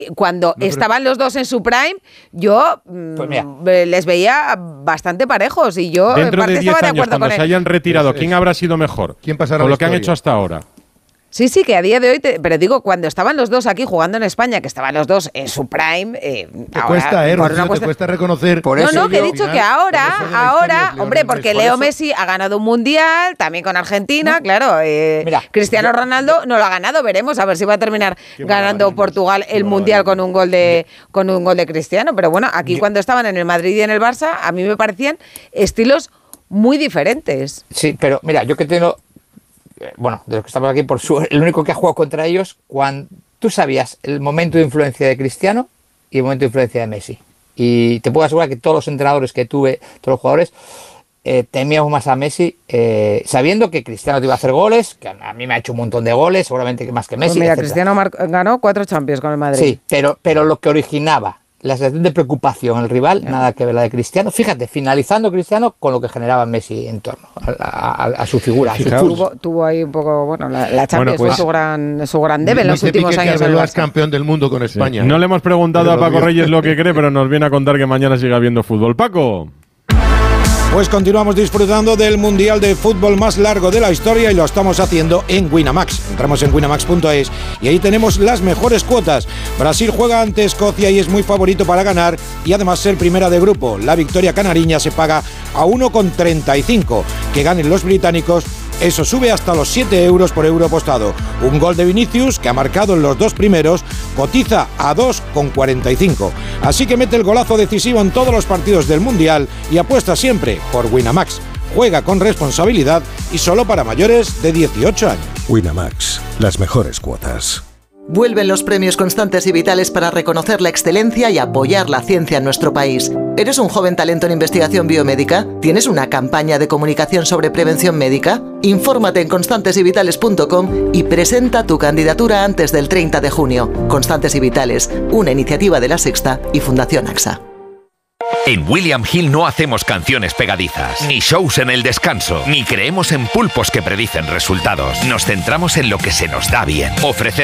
cuando estaban los dos en su prime, yo les veía bastante parejos y yo dentro en parte de 10 estaba de años, acuerdo cuando con se hayan retirado, ¿quién habrá sido mejor? ¿Quién pasará con la lo que han historia? hecho hasta ahora? Sí, que a día de hoy, pero digo, cuando estaban los dos aquí jugando en España, que estaban los dos en su prime, te cuesta, Rocío, te cuesta reconocer. Por eso que he dicho que ahora, hombre, porque Leo Messi ha ganado un mundial, también con Argentina, claro. Cristiano Ronaldo no lo ha ganado, veremos a ver si va a terminar ganando Portugal el mundial con un gol de Cristiano. Pero bueno, aquí cuando estaban en el Madrid y en el Barça, a mí me parecían estilos muy diferentes. Sí, pero mira, yo que tengo... Bueno, de los que estamos aquí, el único que ha jugado contra ellos, cuando tú sabías el momento de influencia de Cristiano y el momento de influencia de Messi. Y te puedo asegurar que todos los entrenadores que tuve, todos los jugadores, temíamos más a Messi, sabiendo que Cristiano te iba a hacer goles, que a mí me ha hecho un montón de goles, seguramente que más que Messi. Pues mira, Cristiano ganó 4 Champions con el Madrid. Sí, pero lo que originaba la sensación de preocupación al rival, nada que ver la de Cristiano. Fíjate, finalizando Cristiano con lo que generaba Messi en torno a su figura. Tuvo ahí un poco, bueno, la Champions fue su gran debe en los últimos años. Arbeloa es campeón del mundo con España. Sí. No le hemos preguntado a Paco Reyes lo que cree, pero nos viene a contar que mañana siga habiendo fútbol. Paco. Pues continuamos disfrutando del Mundial de Fútbol más largo de la historia y lo estamos haciendo en Winamax. Entramos en winamax.es y ahí tenemos las mejores cuotas. Brasil juega ante Escocia y es muy favorito para ganar y además ser primera de grupo. La victoria canariña se paga a 1,35. Que ganen los británicos, eso sube hasta los 7 euros por euro apostado. Un gol de Vinicius, que ha marcado en los 2 primeros, cotiza a 2,45. Así que mete el golazo decisivo en todos los partidos del Mundial y apuesta siempre por Winamax. Juega con responsabilidad y solo para mayores de 18 años. Winamax, las mejores cuotas. Vuelven los premios Constantes y Vitales para reconocer la excelencia y apoyar la ciencia en nuestro país. ¿Eres un joven talento en investigación biomédica? ¿Tienes una campaña de comunicación sobre prevención médica? Infórmate en constantesyvitales.com y presenta tu candidatura antes del 30 de junio. Constantes y Vitales, una iniciativa de La Sexta y Fundación AXA. En William Hill no hacemos canciones pegadizas, ni shows en el descanso, ni creemos en pulpos que predicen resultados. Nos centramos en lo que se nos da bien. Ofrecer